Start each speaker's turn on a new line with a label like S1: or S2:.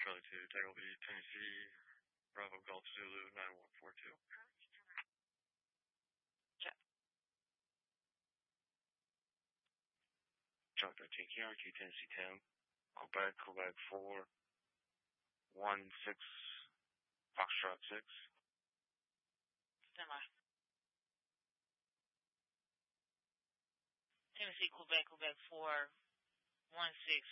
S1: Charlie 2, Title B, Tennessee, Bravo Golf Zulu 9142.
S2: Check.
S1: Charlie 13, KRQ, Tennessee 10, Quebec 4, 1 6, Foxtrot 6.
S2: Stand by. Tennessee, Quebec 4, 1 6.